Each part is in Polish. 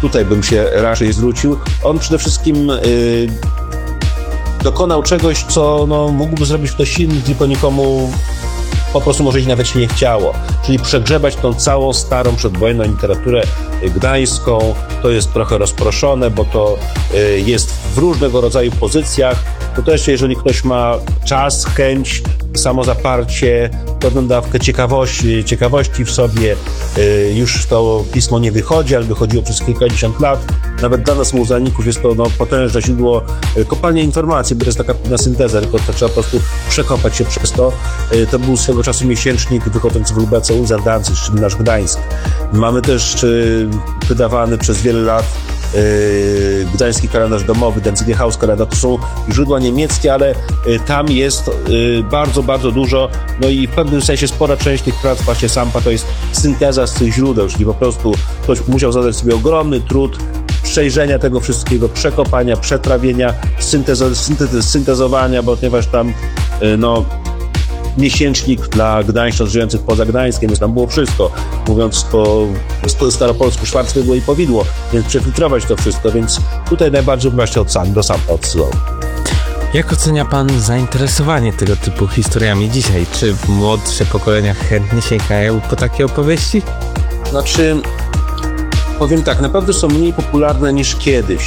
tutaj bym się raczej zwrócił. On przede wszystkim dokonał czegoś, co mógłby zrobić ktoś inny, tylko nikomu po prostu może nawet się nie chciało. Czyli przegrzebać tą całą starą przedwojenną literaturę gdańską. To jest trochę rozproszone, bo to jest w różnego rodzaju pozycjach. To jeszcze jeżeli ktoś ma czas, chęć, samozaparcie, pewną dawkę ciekawości w sobie, już to pismo nie wychodzi, ale wychodziło przez kilkadziesiąt lat. Nawet dla nas muzealników jest to potężne źródło kopalnia informacji, bo to jest taka pewna synteza, tylko to trzeba po prostu przekopać się przez to. To był swego czasu miesięcznik wychodzący w Lubece Unser Danzig, czyli nasz Gdańsk. Mamy też wydawany przez wiele lat gdański kalendarz domowy, Danziger Haus Kalender. To są źródła niemieckie, ale tam jest bardzo, bardzo dużo, i w pewnym sensie spora część tych prac, właśnie Sampa, to jest synteza z tych źródeł, czyli po prostu ktoś musiał zadać sobie ogromny trud przejrzenia tego wszystkiego, przekopania, przetrawienia, syntezowania, ponieważ tam miesięcznik dla gdańszczan żyjących poza Gdańskiem, więc tam było wszystko. Mówiąc po staropolsku, szwarcwydło i powidło, więc przefiltrować to wszystko, więc tutaj najbardziej właśnie do Sampa odsyłał. Jak ocenia pan zainteresowanie tego typu historiami dzisiaj? Czy młodsze pokolenia chętnie sięgają po takie opowieści? Znaczy, powiem tak, naprawdę są mniej popularne niż kiedyś.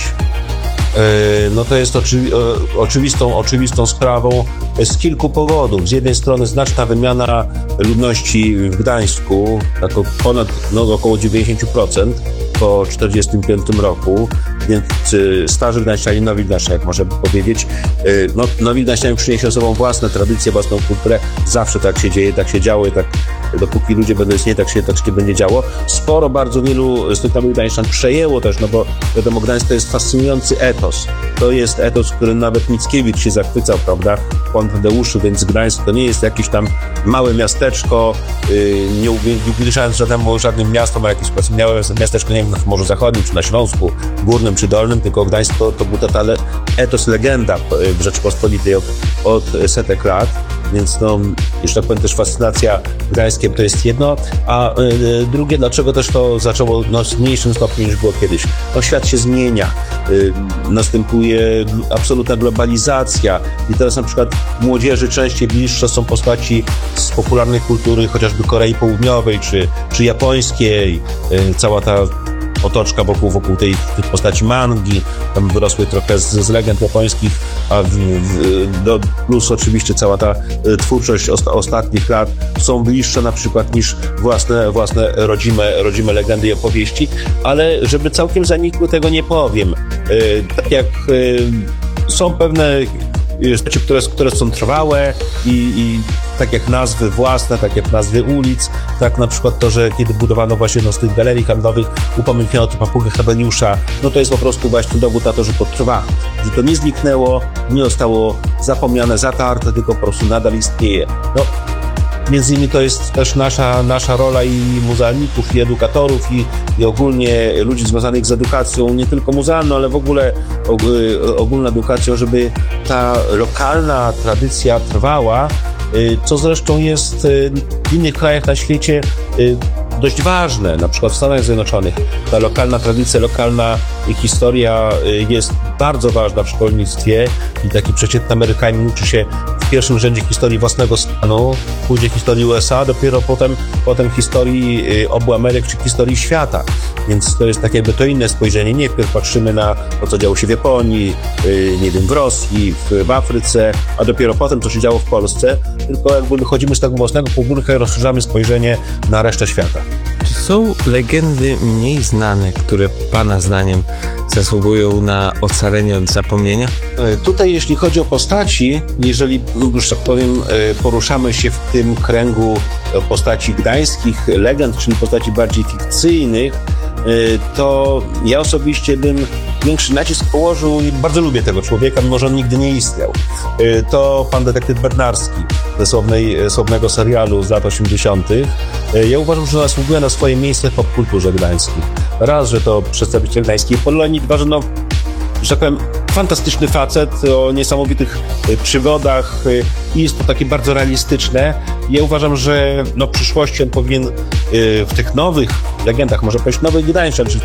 To jest oczywistą sprawą z kilku powodów. Z jednej strony znaczna wymiana ludności w Gdańsku, tak ponad około 90% po 1945 roku, więc starzy Gdańszczanie, nowi Gdańszczanie, jak można by powiedzieć. Nowi Gdańszczanie przyniesie ze sobą własne tradycje, własną kulturę. Zawsze tak się dzieje, tak się działo i tak dopóki ludzie będą istnieć, tak się będzie działo. Bardzo wielu z tych nowych Gdańszczan przejęło też, bo wiadomo, Gdańsk to jest fascynujący etos. To jest etos, którym nawet Mickiewicz się zachwycał, prawda, w Tadeuszu, więc Gdańsk to nie jest jakieś tam małe miasteczko, nie ubliżając żadnym miastom, a jakieś małe miasteczko, nie wiem, na Morzu Zachodnim, czy na Śląsku, Górnym, czy Dolnym, tylko Gdańsk to był totalny etos, legenda w Rzeczypospolitej od setek lat, więc jeszcze tak powiem, też fascynacja Gdańskiem to jest jedno, a drugie, dlaczego też to zaczęło w mniejszym stopniu niż było kiedyś. Świat się zmienia, następuje absolutna globalizacja i teraz na przykład młodzieży częściej bliższe są postaci z popularnej kultury, chociażby Korei Południowej czy japońskiej, cała ta otoczka wokół tej postaci mangi, tam wyrosły trochę z legend japońskich, plus oczywiście cała ta twórczość ostatnich lat są bliższe na przykład niż własne rodzime legendy i opowieści, ale żeby całkiem zanikły, tego nie powiem. Tak jak są pewne rzeczy, które są trwałe i tak jak nazwy własne, tak jak nazwy ulic, tak na przykład to, że kiedy budowano właśnie z tych galerii handlowych upamiętniono tu papugę Hebeniusza, to jest po prostu właśnie dowód na to, że to trwa, że to nie zniknęło, nie zostało zapomniane, zatarte, tylko po prostu nadal istnieje. Między innymi to jest też nasza rola i muzealników, i edukatorów, i ogólnie ludzi związanych z edukacją, nie tylko muzealną, ale w ogóle ogólną edukacją, żeby ta lokalna tradycja trwała, co zresztą jest w innych krajach na świecie dość ważne, na przykład w Stanach Zjednoczonych. Ta lokalna tradycja, lokalna historia jest bardzo ważna w szkolnictwie i taki przeciętny Amerykanin uczy się w pierwszym rzędzie historii własnego stanu, później historii USA, dopiero potem historii obu Ameryk czy historii świata. Więc to jest tak jakby to inne spojrzenie. Nie wpierw patrzymy na to, co działo się w Japonii, nie wiem, w Rosji, w Afryce, a dopiero potem, co się działo w Polsce, tylko jakby wychodzimy z tego własnego podwórka i rozszerzamy spojrzenie na resztę świata. Czy są legendy mniej znane, które Pana zdaniem zasługują na ocalenie od zapomnienia? Tutaj jeśli chodzi o postaci, jeżeli już tak powiem poruszamy się w tym kręgu postaci gdańskich, legend, czyli postaci bardziej fikcyjnych, to ja osobiście bym większy nacisk położył i bardzo lubię tego człowieka, mimo że on nigdy nie istniał. To pan detektyw Bednarski ze słownego serialu z lat 80. Ja uważam, że zasługuje na swoje miejsce w popkulturze gdańskiej. Raz, że to przedstawiciel gdańskiej Polonii, dwa, że że tak powiem, fantastyczny facet o niesamowitych przygodach i jest to takie bardzo realistyczne. Ja uważam, że w przyszłości on powinien w tych nowych legendach, może powiedzieć nowych Gdańszczan,